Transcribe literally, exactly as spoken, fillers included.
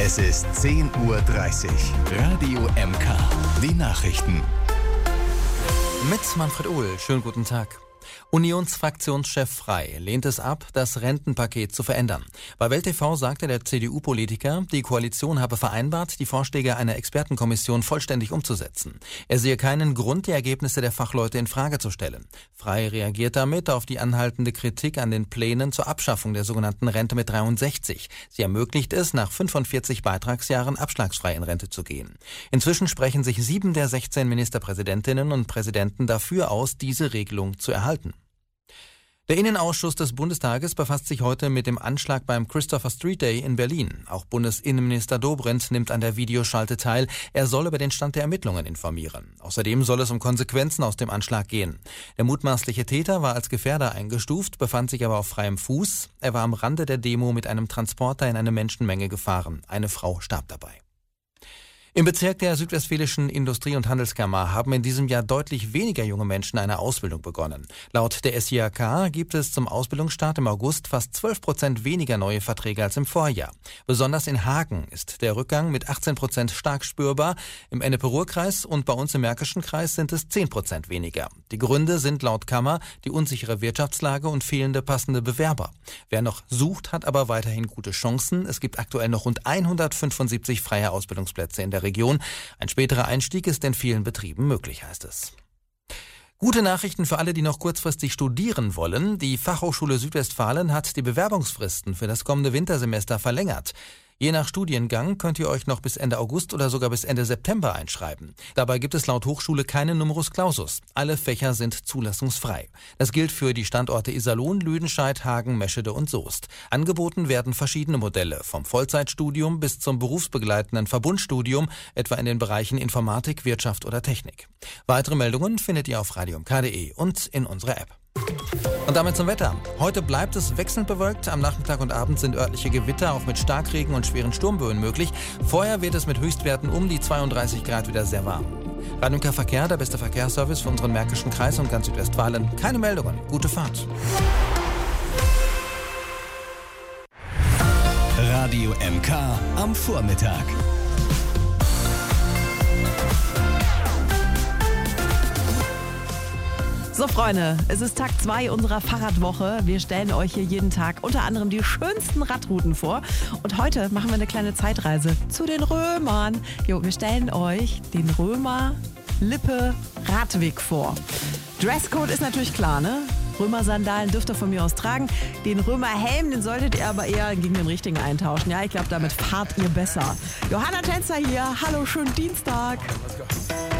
Es ist zehn Uhr dreißig. Radio M K. Die Nachrichten. Mit Manfred Ohl. Schönen guten Tag. Unionsfraktionschef Frey lehnt es ab, das Rentenpaket zu verändern. Bei Welt T V sagte der C D U-Politiker, die Koalition habe vereinbart, die Vorschläge einer Expertenkommission vollständig umzusetzen. Er sehe keinen Grund, die Ergebnisse der Fachleute in Frage zu stellen. Frey reagiert damit auf die anhaltende Kritik an den Plänen zur Abschaffung der sogenannten Rente mit dreiundsechzig. Sie ermöglicht es, nach fünfundvierzig Beitragsjahren abschlagsfrei in Rente zu gehen. Inzwischen sprechen sich sieben der sechzehn Ministerpräsidentinnen und Präsidenten dafür aus, diese Regelung zu erhalten. Der Innenausschuss des Bundestages befasst sich heute mit dem Anschlag beim Christopher Street Day in Berlin. Auch Bundesinnenminister Dobrindt nimmt an der Videoschalte teil. Er soll über den Stand der Ermittlungen informieren. Außerdem soll es um Konsequenzen aus dem Anschlag gehen. Der mutmaßliche Täter war als Gefährder eingestuft, befand sich aber auf freiem Fuß. Er war am Rande der Demo mit einem Transporter in eine Menschenmenge gefahren. Eine Frau starb dabei. Im Bezirk der Südwestfälischen Industrie- und Handelskammer haben in diesem Jahr deutlich weniger junge Menschen eine Ausbildung begonnen. Laut der S I H K gibt es zum Ausbildungsstart im August fast zwölf Prozent weniger neue Verträge als im Vorjahr. Besonders in Hagen ist der Rückgang mit achtzehn Prozent stark spürbar. Im Ennepe-Ruhr-Kreis und bei uns im Märkischen Kreis sind es zehn Prozent weniger. Die Gründe sind laut Kammer die unsichere Wirtschaftslage und fehlende passende Bewerber. Wer noch sucht, hat aber weiterhin gute Chancen. Es gibt aktuell noch rund hundertfünfundsiebzig freie Ausbildungsplätze in der Region. Ein späterer Einstieg ist in vielen Betrieben möglich, heißt es. Gute Nachrichten für alle, die noch kurzfristig studieren wollen. Die Fachhochschule Südwestfalen hat die Bewerbungsfristen für das kommende Wintersemester verlängert. Je nach Studiengang könnt ihr euch noch bis Ende August oder sogar bis Ende September einschreiben. Dabei gibt es laut Hochschule keinen Numerus Clausus. Alle Fächer sind zulassungsfrei. Das gilt für die Standorte Iserlohn, Lüdenscheid, Hagen, Meschede und Soest. Angeboten werden verschiedene Modelle, vom Vollzeitstudium bis zum berufsbegleitenden Verbundstudium, etwa in den Bereichen Informatik, Wirtschaft oder Technik. Weitere Meldungen findet ihr auf radio m k punkt d e und in unserer App. Und damit zum Wetter. Heute bleibt es wechselnd bewölkt. Am Nachmittag und Abend sind örtliche Gewitter auch mit Starkregen und schweren Sturmböen möglich. Vorher wird es mit Höchstwerten um die zweiunddreißig Grad wieder sehr warm. Radio M K Verkehr, der beste Verkehrsservice für unseren Märkischen Kreis und ganz Südwestfalen. Keine Meldungen. Gute Fahrt. Radio M K am Vormittag. So Freunde, es ist Tag zwei unserer Fahrradwoche. Wir stellen euch hier jeden Tag unter anderem die schönsten Radrouten vor. Und heute machen wir eine kleine Zeitreise zu den Römern. Jo, wir stellen euch den Römer-Lippe-Radweg vor. Dresscode ist natürlich klar, ne? Römer-Sandalen dürft ihr von mir aus tragen. Den Römer-Helm, den solltet ihr aber eher gegen den richtigen eintauschen. Ja, ich glaube, damit fahrt ihr besser. Johanna Tänzer hier. Hallo, schönen Dienstag.